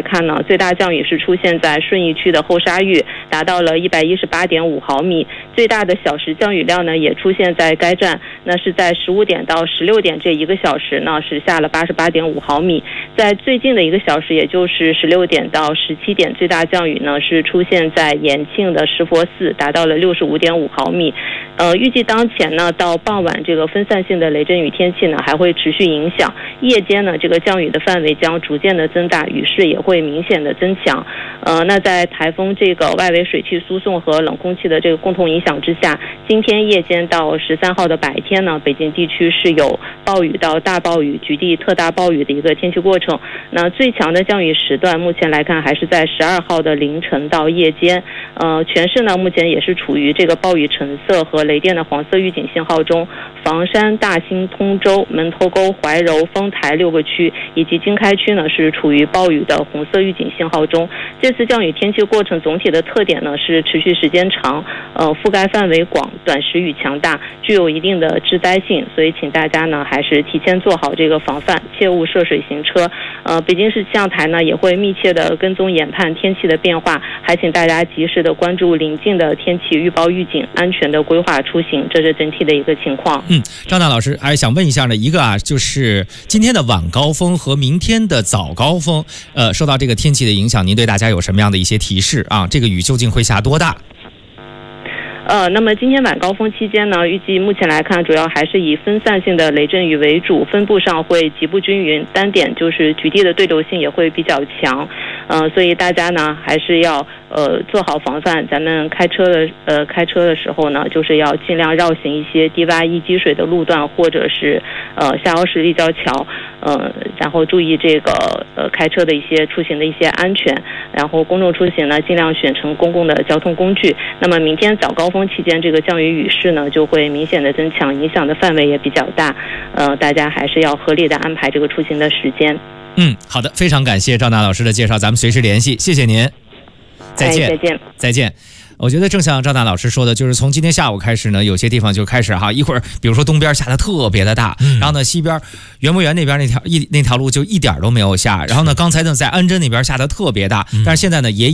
看呢，最大降雨是出现在顺义区的后沙峪，达到了118.5毫米。最大的小时降雨量呢，也出现在该站，那是在15点到16点这1个小时呢，是下了88.5毫米。在最近的1个小时，也就是16点到17点，最大降雨呢是出现在延庆的石佛寺，达到了65.5毫米。预计当前呢，到傍晚这个分散性的雷阵雨天气呢还会持续影响，夜间呢这个降雨的范围将逐渐的增大，雨势也会明显的增强。那在台风这个外围水汽输送和冷空气的这个共同影响之下，今天夜间到13号的白天呢，北京地区是有暴雨到大暴雨、局地特大暴雨的一个天气过程。那最强的降雨时段目前来看还是在12号的凌晨到夜间。全市呢目前也是处于这个暴雨橙色和雷电的黄色预警信号中，房山、大兴、通州、门头沟、怀柔、丰台6个区以及经开区呢是处于暴雨的红色预警信号中。这次降雨天气过程总体的特点呢是持续时间长，覆盖范围广，短时雨强大，具有一定的致灾性，所以请大家呢还是提前做好这个防范，切勿涉水行车。北京市气象台呢也会密切的跟踪研判天气的变化，还请大家及时的关注临近的天气预报预警，安全的规划出行，这是整体的一个情况。 张大老师还想问一下呢，一个就是今天的晚高峰和明天的早高峰，受到这个天气的影响，您对大家有什么样的一些提示啊？这个雨究竟会下多大？ 那么今天晚高峰期间呢，预计目前来看主要还是以分散性的雷阵雨为主，分布上会极不均匀，单点就是局地的对流性也会比较强。所以大家呢还是要做好防范，咱们开车的时候呢，就是要尽量绕行一些低洼易积水的路段，或者是下凹式立交桥，然后注意这个开车的一些出行的一些安全，然后公众出行呢尽量选乘公共的交通工具。那么明天早高峰期间，这个降雨雨势呢就会明显的增强，影响的范围也比较大，大家还是要合理的安排这个出行的时间。 好的，非常感谢张大老师的介绍，咱们随时联系，谢谢您，再见，再见。我觉得正像张大老师说的，就是从今天下午开始呢，有些地方就开始一会儿比如说东边下的特别的大，然后呢西边园博园那边那条路就一点都没有下，然后呢刚才呢在安贞那边下的特别大，但是现在呢也